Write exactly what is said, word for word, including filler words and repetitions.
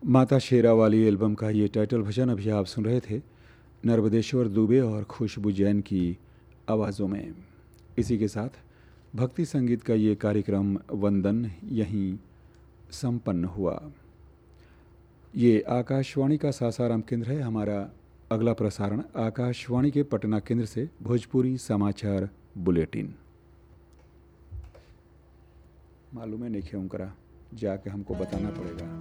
माता शेरा वाली एल्बम का ये टाइटल भजन अभी आप सुन रहे थे नर्मदेश्वर दुबे और खुशबू जैन की आवाज़ों में। इसी के साथ भक्ति संगीत का ये कार्यक्रम वंदन यहीं संपन्न हुआ। ये आकाशवाणी का सासाराम केंद्र है। हमारा अगला प्रसारण आकाशवाणी के पटना केंद्र से भोजपुरी समाचार बुलेटिन। मालूम है नहीं क्यों करा, जाके हमको बताना पड़ेगा।